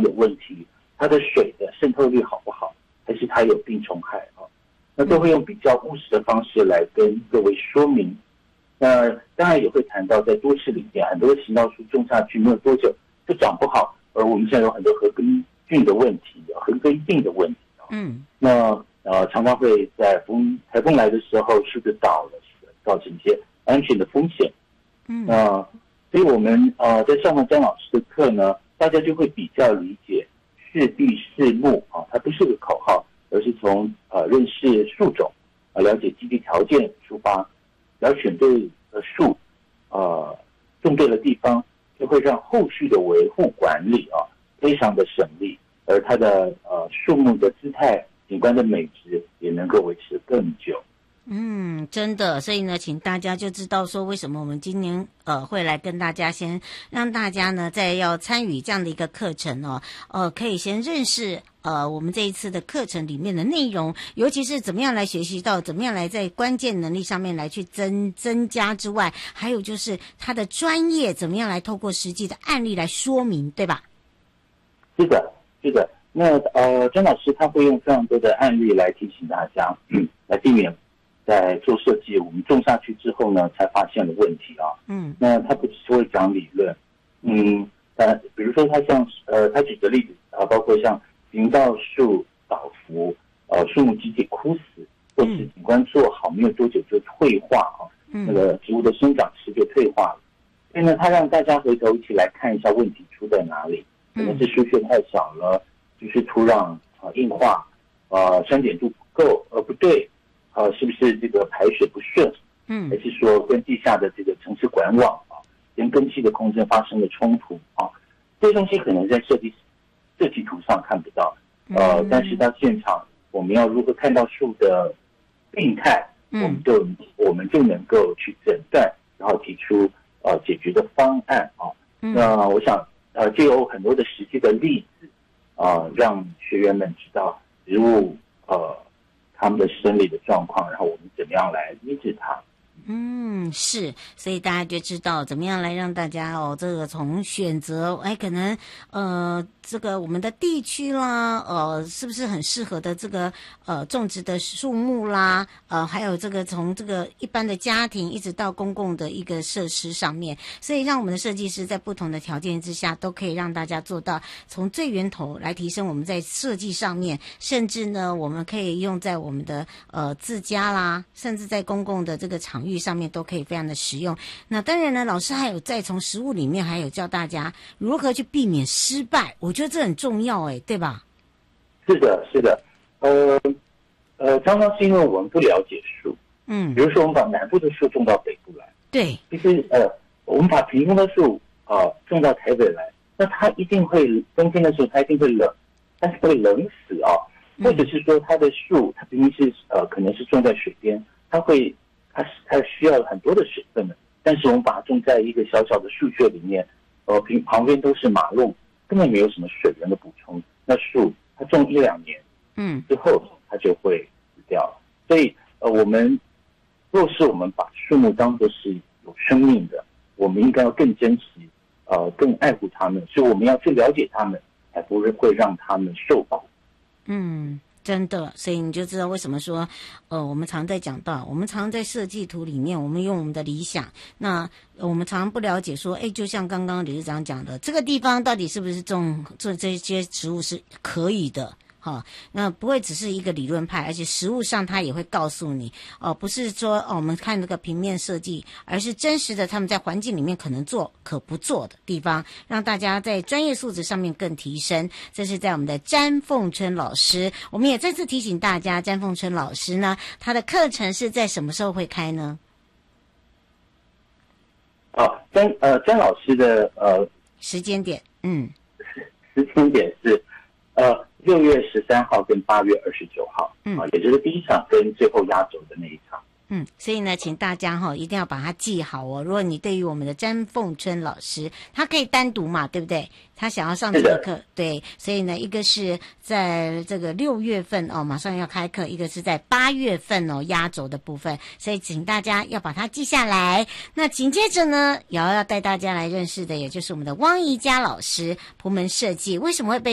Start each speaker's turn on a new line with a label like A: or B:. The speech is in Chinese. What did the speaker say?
A: 有问题，它的水的渗透率好不好，还是它有病虫害啊？那都会用比较务实的方式来跟各位说明。那当然也会谈到在都市里面，很多行道树种下去没有多久就长不好，而我们现在有很多禾根菌的问题、禾根病的问题。那常常会在台风来的时候树就倒了，造成一些安全的风险。所以我们在上完张老师的课呢，大家就会比较理解适地适木啊，它不是个口号，而是从认识树种了解基地条件出发，只要选对树种对了地方，就会让后续的维护管理非常的省力，而它的树木的姿态、景观的美质也能够维持更久。
B: 真的，所以呢，请大家就知道说，为什么我们今年会来跟大家先让大家呢，在要参与这样的一个课程可以先认识我们这一次的课程里面的内容，尤其是怎么样来学习到，怎么样来在关键能力上面来去增加之外，还有就是他的专业怎么样来透过实际的案例来说明，对吧？
A: 是的，是的。那张老师他会用非常多的案例来提醒大家，来避免在做设计我们种下去之后呢，才发现了问题啊。那他不只是会讲理论，比如说他像他举的例子包括像行道树倒伏，树木集体枯死，或是景观做好没有多久就退化那个植物的生长期就退化了。所以呢，他让大家回头一起来看一下问题出在哪里，可能是疏穴太少了，就是土壤硬化，酸碱度不够不对，是不是这个排水不顺，还是说跟地下的这个城市管网跟根系的空间发生了冲突这些东西可能在设计图上看不到，但是到现场我们要如何看到树的病态，我们就能够去诊断，然后提出解决的方案那我想就有很多的实际的例子让学员们知道植物他们的生理的状况，然后我们怎么样来医治它。
B: 是，所以大家就知道怎么样来让大家这个从选择可能这个我们的地区啦，是不是很适合的这个种植的树木啦，还有这个从这个一般的家庭一直到公共的一个设施上面，所以让我们的设计师在不同的条件之下，都可以让大家做到从最源头来提升我们在设计上面，甚至呢，我们可以用在我们的自家啦，甚至在公共的这个场域上面都可以非常的实用。那当然呢，老师还有在从实务里面还有教大家如何去避免失败，我觉得这很重要对吧？
A: 是的，是的。常常是因为我们不了解树，比如说我们把南部的树种到北部来，
B: 对，
A: 其实我们把屏东的树种到台北来，那它一定会冬天的时候它一定会冷，但是会冷死或者是说它的树它明明是可能是种在水边，它需要很多的水分的，但是我们把它种在一个小小的树穴里面，旁边都是马路，根本没有什么水源的补充，那树它种1-2年，之后它就会死掉了。所以若是我们把树木当作是有生命的，我们应该要更珍惜，更爱护它们，所以我们要去了解它们，才不会让它们受苦。
B: 真的，所以你就知道为什么说，我们常在讲到，我们常在设计图里面，我们用我们的理想，那我们常不了解说，就像刚刚理事长讲的，这个地方到底是不是种这些植物是可以的。那不会只是一个理论派，而且实务上他也会告诉你不是说我们看这个平面设计，而是真实的他们在环境里面可能做可不做的地方，让大家在专业素质上面更提升。这是在我们的詹凤春老师，我们也再次提醒大家，詹凤春老师呢，他的课程是在什么时候会开呢？
A: 詹老师的
B: 时间点，
A: 时间点是6月13号跟8月29号，也就是第一场跟最后压轴的那一场。
B: 所以呢，请大家一定要把它记好如果你对于我们的詹凤春老师，他可以单独嘛，对不对？他想要上这个课，对，所以呢，一个是在这个6月份马上要开课，一个是在8月份压轴的部分，所以请大家要把它记下来。那紧接着呢，也要带大家来认识的，也就是我们的汪怡佳老师，蒲门设计为什么会被